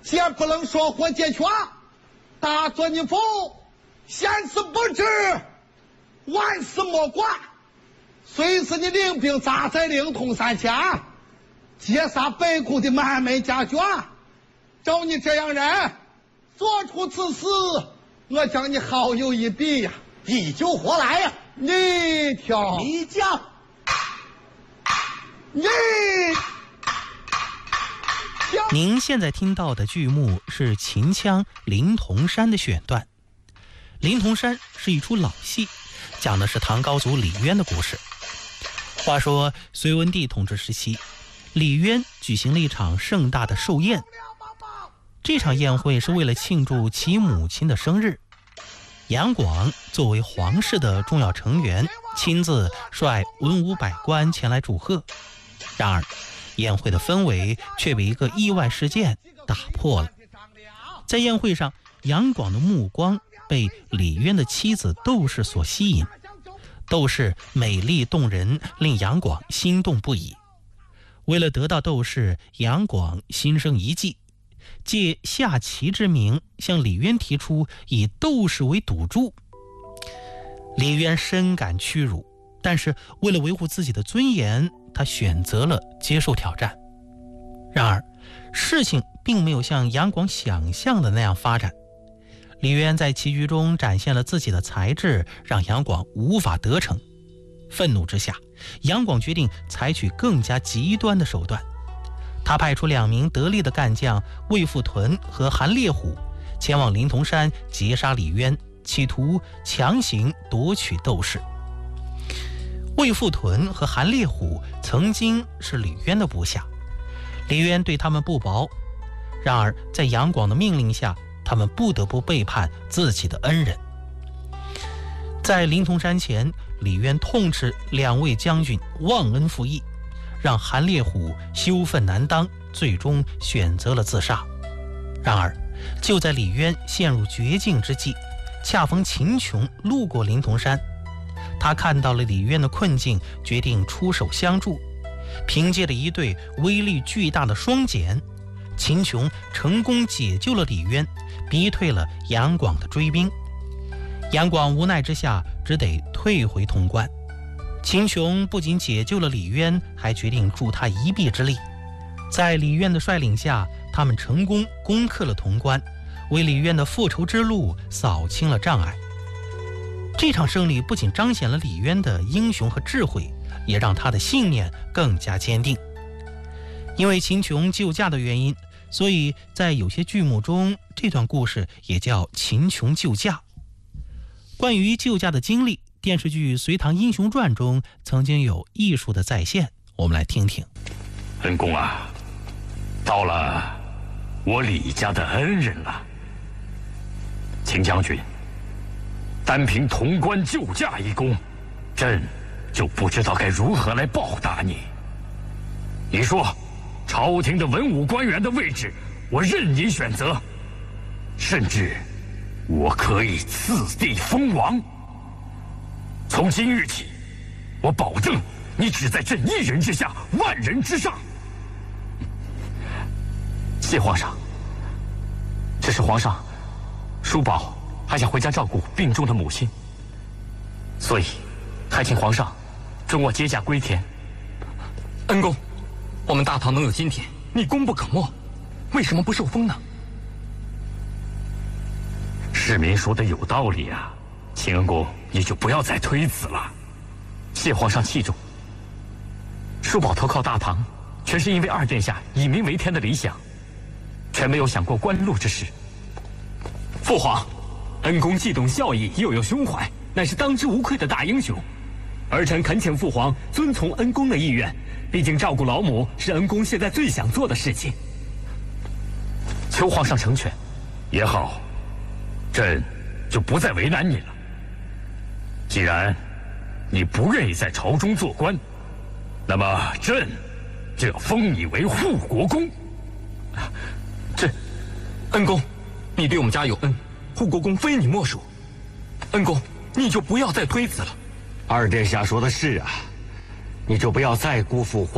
姐不能说活解决，大做你否，闲事不知，万事莫管。虽是你领兵扎在灵通山前，截杀北库的满门家眷，照你这样人做出此事，我将你好友一笔呀！ 地久活来呀！ 你听， 你讲， 你。 您现在听到的剧目是秦腔《灵童山》的选段。《灵童山》是一出老戏，讲的是唐高祖李渊的故事。话说隋文帝统治时期，李渊举行了一场盛大的寿宴。这场宴会是为了庆祝其母亲的生日。杨广作为皇室的重要成员，亲自率文武百官前来祝贺。然而宴会的氛围却被一个意外事件打破了。在宴会上，杨广的目光被李渊的妻子窦氏所吸引。窦氏美丽动人，令杨广心动不已。为了得到窦氏，杨广心生一计，借下棋之名向李渊提出以窦氏为赌注。李渊深感屈辱，但是为了维护自己的尊严，他选择了接受挑战。然而事情并没有像杨广想象的那样发展。李渊在棋局中展现了自己的才智，让杨广无法得逞。愤怒之下，杨广决定采取更加极端的手段。他派出2名得力的干将魏富屯和韩烈虎前往灵童山截杀李渊，企图强行夺取窦氏。魏富屯和韩烈虎曾经是李渊的部下，李渊对他们不薄。然而在杨广的命令下，他们不得不背叛自己的恩人。在灵童山前，李渊痛斥2位将军忘恩负义，让韩烈虎羞愤难当，最终选择了自杀。然而就在李渊陷入绝境之际，恰逢秦琼路过灵童山，他看到了李渊的困境，决定出手相助。凭借着一对威力巨大的双锏，秦琼成功解救了李渊，逼退了杨广的追兵。杨广无奈之下，只得退回潼关。秦琼不仅解救了李渊，还决定助他一臂之力。在李渊的率领下，他们成功攻克了潼关，为李渊的复仇之路扫清了障碍。这场胜利不仅彰显了李渊的英雄和智慧，也让他的信念更加坚定。因为秦琼救驾的原因，所以在有些剧目中，这段故事也叫秦琼救驾。关于救驾的经历，电视剧《隋唐英雄传》中曾经有艺术的再现，我们来听听。 恩公啊，到了我李家的恩人了。秦将军，单凭潼关救驾一功，朕就不知道该如何来报答你。你说，朝廷的文武官员的位置，我任你选择，甚至我可以赐地封王。从今日起，我保证你只在朕一人之下，万人之上。谢皇上，只是皇上，叔宝还想回家照顾病重的母亲，所以还请皇上准我接驾归田。 恩公，我们大唐能有今天，你功不可没，为什么不受封呢？ 市民说的有道理啊，秦恩公，你就不要再推辞了。 谢皇上器重。叔宝投靠大唐，全是因为二殿下以民为天的理想，全没有想过官禄之事。父皇，恩公既懂孝义，又有胸怀，乃是当之无愧的大英雄。儿臣恳请父皇遵从恩公的意愿，毕竟照顾老母是恩公现在最想做的事情。求皇上成全。 也好，朕就不再为难你了。既然你不愿意在朝中做官，那么朕就要封你为护国公。 恩公，你对我们家有恩，护国公非你莫属。恩公，你就不要再推辞了。 二殿下说的是啊，你就不要再辜负